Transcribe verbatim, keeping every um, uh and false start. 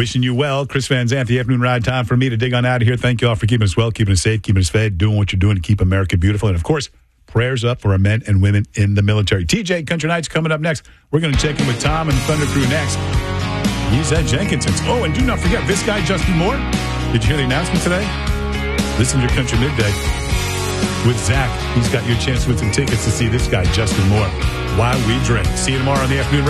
Wishing you well. Chris Van Zandt, the afternoon ride. Time for me to dig on out of here. Thank you all for keeping us well, keeping us safe, keeping us fed, doing what you're doing to keep America beautiful. And, of course, prayers up for our men and women in the military. T J, Country Nights coming up next. We're going to check in with Tom and the Thunder Crew next. He's at Jenkinson's. Oh, and do not forget, this guy, Justin Moore. Did you hear the announcement today? Listen to your Country Midday with Zach. He's got your chance to win some tickets to see this guy, Justin Moore, while we drink. See you tomorrow on the afternoon ride.